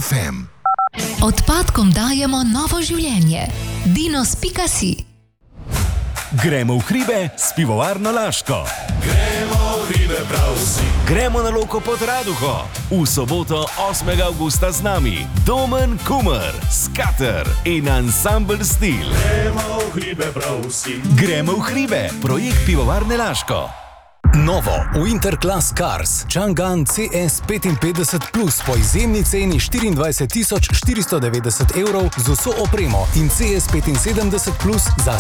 FM. Odpadkom dajemo novo življenje. Dinos.si. Gremo v hribe s pivovarno Laško. Gremo v hribe prav vsi. Gremo na Loko pod Raduho. V soboto 8. avgusta z nami Domen Kumer, Skater in Ansambl Stil. Gremo v hribe prav vsi. Gremo v hribe, projekt pivovarne Laško. Novo Winterclass Cars Chang'an CS55 Plus po izjemni ceni 24.490 evrov z vso opremo in CS75 Plus za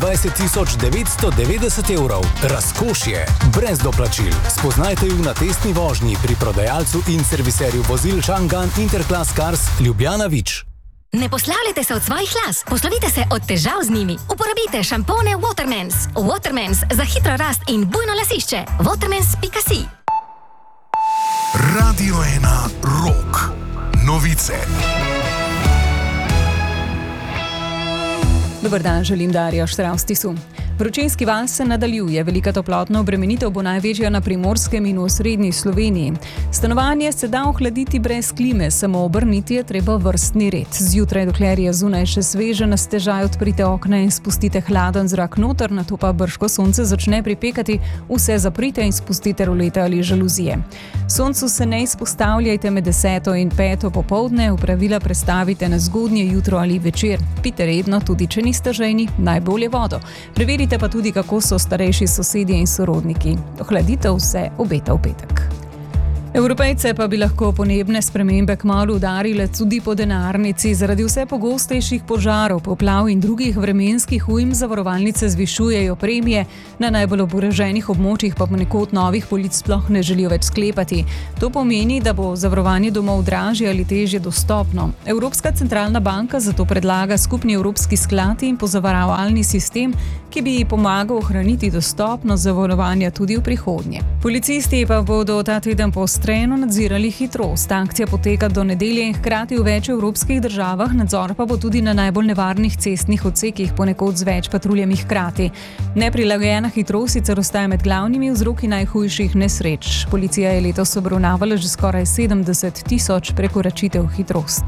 27.990 evrov. Razkošje, brez doplačil. Spoznajte ju na testni vožnji pri prodajalcu in serviserju vozil Chang'an Interclass Cars Ljubljana Vič. Ne poslavljajte se od svojih las, poslovite se od težav z njimi. Uporabite šampone Watermans. Watermans za hitro rast in bujno lasišče. Watermans.si. Radio 1 Rock. Novice. Dober dan, želim Darja Štravstisu. Vročinski val se nadaljuje, velika toplotna obremenitev bo največja na Primorskem in v osrednji Sloveniji. Stanovanje se da ohladiti brez klime, samo obrniti je treba vrstni red. Zjutraj, dokler je zunaj še sveže, na stežaj odprite okna in spustite hladen zrak noter, nato pa brško sonce začne pripekati, vse zaprite in spustite rolete ali žaluzije. Soncu se ne izpostavljajte med 10 in 5 popoldne, opravila prestavite na zgodnje jutro ali večer. Pite redno, tudi če niste žejni, najbolje vodo. Preverite pa tudi, kako so starejši sosedje in sorodniki. Ohladitev se obeta v petek. Evropejce pa bi lahko podnebne spremembe kmalu udarile tudi po denarnici. Zaradi vse pogostejših požarov, poplav in drugih vremenskih ujm zavarovalnice zvišujejo premije, na najbolj ogroženih območjih pa ponekod novih polic sploh ne želijo več sklepati. To pomeni, da bo zavarovanje domov dražje ali težje dostopno. Evropska centralna banka zato predlaga skupni evropski sklad in pozavarovalni sistem, ki bi pomagal ohraniti dostopnost zavarovanja tudi v prihodnje. Policisti pa bodo ta teden poostreno nadzirali hitrost. Akcija poteka do nedelje in hkrati v več evropskih državah, nadzor pa bo tudi na najbolj nevarnih cestnih odsekih, ponekod z več patruljami hkrati. Neprilagojena hitrost sicer ostaja med glavnimi vzroki najhujših nesreč. Policija je letos obravnavala že skoraj 70.000 prekoračitev hitrosti.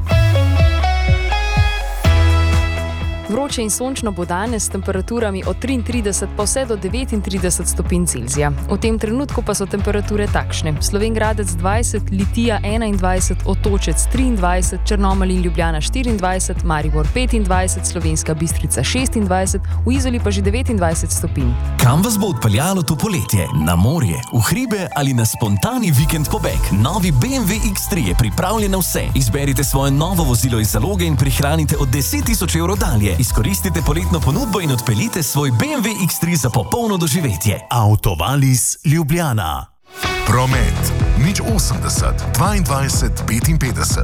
Vroče in sončno bo danes s temperaturami od 33 pa vse do 39 stopinj Celzija. V tem trenutku pa so temperature takšne. Slovenj Gradec 20, Litija 21, Otočec 23, Črnomelj in Ljubljana 24, Maribor 25, Slovenska Bistrica 26, v Izoli pa že 29 stopinj. Kam vas bo odpeljalo to poletje? Na morje, v hribe ali na spontani vikend pobeg? Novi BMW X3 je pripravljen na vse. Izberite svoje novo vozilo iz zaloge in prihranite od 10.000 evrov dalje. Izkoristite poletno ponudbo in odpeljite svoj BMW X3 za popolno doživetje. Autovalis Ljubljana. Promet 080 22 55.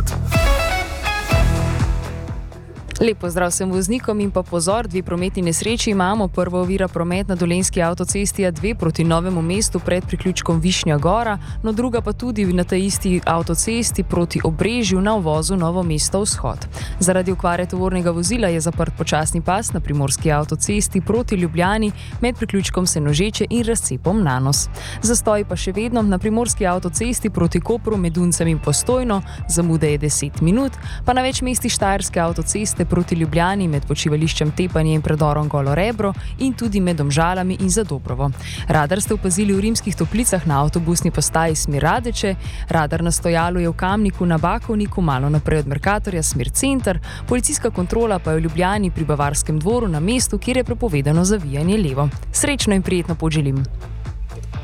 Lep pozdrav vsem voznikom in pa pozor, dve prometni nesreči imamo. Prva ovira promet na Dolenjski avtocesti A2 proti Novemu mestu pred priključkom Višnja Gora, no druga pa tudi na tej isti avtocesti proti Obrežju na uvozu Novo mesto vzhod. Zaradi okvare tovornega vozila je zaprt počasni pas na Primorski avtocesti proti Ljubljani med priključkom Senožeče in razcepom Nanos. Zastoj pa še vedno na Primorski avtocesti proti Kopru med Duncem in Postojno, zamude je 10 minut, pa na več mestih Štajerske avtoceste proti Ljubljani med počivališčem Tepanje in predorom Golo Rebro in tudi med Domžalami in Zadobrovo. Radar ste opazili v Rimskih Toplicah na avtobusni postaji smer Radeče, radar na stojalu je v Kamniku na Bakovniku, malo naprej od Merkatorja smer center, policijska kontrola pa je v Ljubljani pri Bavarskem dvoru na mestu, kjer je prepovedano zavijanje levo. Srečno in prijetno pot želim.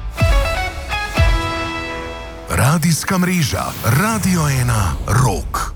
Radijska mreža Radio 1 Rock.